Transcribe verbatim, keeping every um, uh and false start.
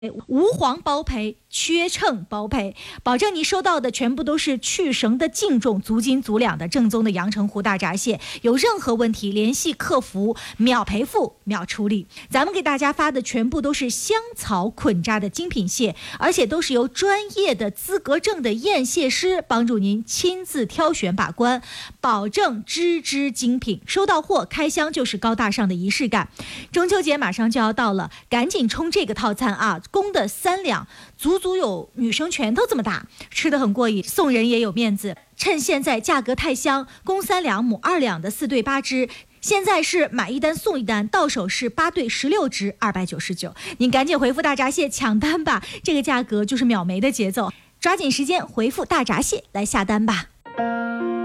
无黄包赔，缺秤包赔，保证你收到的全部都是去绳的净重、足斤足两的正宗的阳澄湖大闸蟹。有任何问题联系客服，秒赔付秒处理。咱们给大家发的全部都是香草捆扎的精品蟹，而且都是由专业的资格证的验蟹师帮助您亲自挑选把关，保证只只精品。收到货开箱就是高大上的仪式感。中秋节马上就要到了，赶紧冲这个套餐啊！公的三两，足足有女生拳头这么大，吃得很过瘾，送人也有面子。趁现在价格太香，公三两母二两的四对八只，现在是买一单送一单，到手是八对十六只，二百九十九。您赶紧回复大闸蟹抢单吧，这个价格就是秒没的节奏，抓紧时间回复大闸蟹来下单吧。